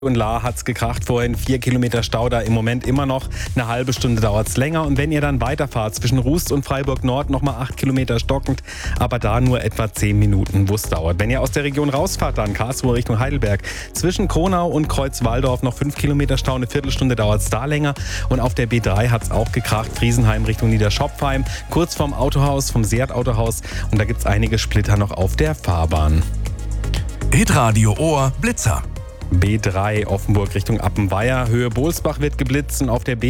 Und La hat's gekracht, vorhin 4 Kilometer Stau, da im Moment immer noch eine halbe Stunde dauert's länger. Und wenn ihr dann weiterfahrt zwischen Rust und Freiburg Nord, nochmal 8 Kilometer stockend, aber da nur etwa 10 Minuten, wo es dauert. Wenn ihr aus der Region rausfahrt, dann Karlsruhe Richtung Heidelberg, zwischen Kronau und Kreuzwaldorf noch 5 Kilometer Stau, eine Viertelstunde dauert's da länger. Und auf der B3 hat's auch gekracht, Friesenheim Richtung Niederschopfheim, kurz vorm Autohaus, vom Seat Autohaus. Und da gibt's einige Splitter noch auf der Fahrbahn. Hitradio Ohr Blitzer. B3 Offenburg Richtung Appenweier, Höhe Bohlsbach wird geblitzt und auf der